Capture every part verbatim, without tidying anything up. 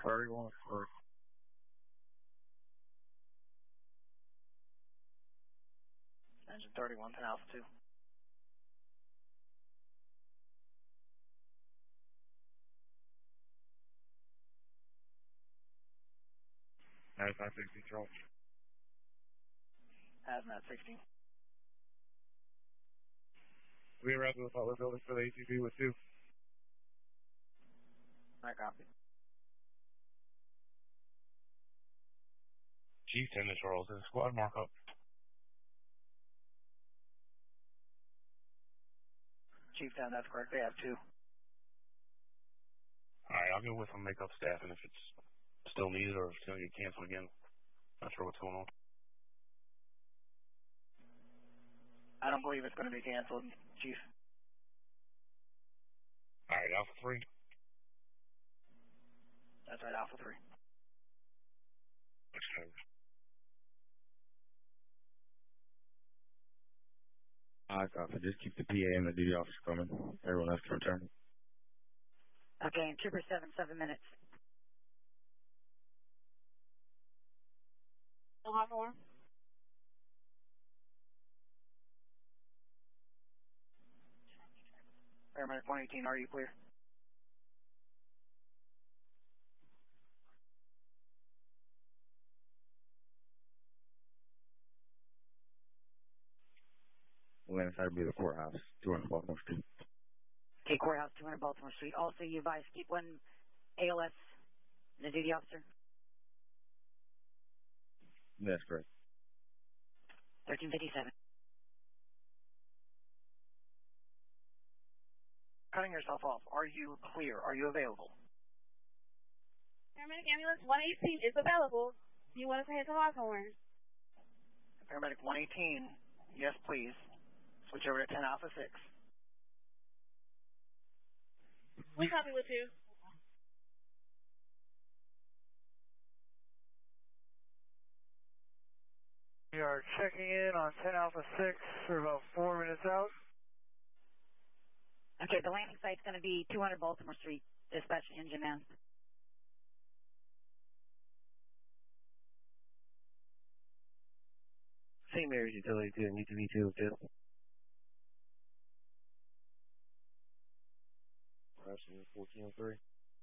thirty-one for Engine thirty-one to Alpha two. Hazmat sixteen, Charles. Hazmat sixteen. We arrived at the Butler building for the A T V with two. I copy. Chief ten to Charles, is squad markup. Chief ten, that's correct. They have two. Alright, I'll go with some makeup staff, and if it's still needed or if it's going to get canceled again, not sure what's going on. I don't believe it's going to be canceled, Chief. Alright, Alpha three. That's right, Alpha three. Okay. I copy. Just keep the P A and the duty officer coming. Everyone else can return. Okay, and Trooper seven, seven minutes. Hawthorne. Paramedic one eighteen, are you clear? Atlanta side will be the courthouse, two hundred Baltimore Street. Okay, courthouse, two hundred Baltimore Street. Also, you advise keep one A L S, the duty officer. That's correct. thirteen fifty-seven. Cutting yourself off. Are you clear? Are you available? Paramedic ambulance one eighteen is available. Do you want us to head to Hawthorne? Paramedic one eighteen, yes, please. Switch over to ten Alpha six. We copy with you. We are checking in on ten Alpha six. We're about four minutes out. Okay, the landing site's going to be two hundred Baltimore Street. Dispatch engine man. Saint Mary's Utility two and U T V two two. Absolutely, fourteen oh three.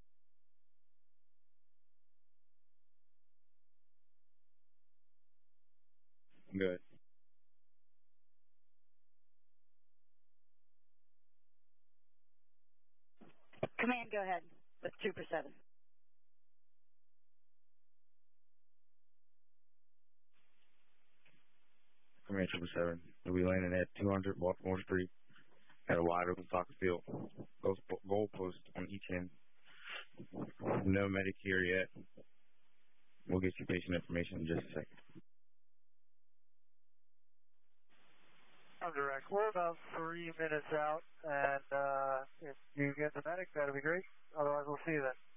Good. Command, go ahead with Trooper seven. Command Trooper seven. We'll be landing at two hundred Baltimore Street at a wide open soccer field. Goal, goal post on each end. No medic here yet. We'll get you patient information in just a second. I'm direct. We're about three minutes out, and uh, if you get the medic, that'll be great. Otherwise, we'll see you then.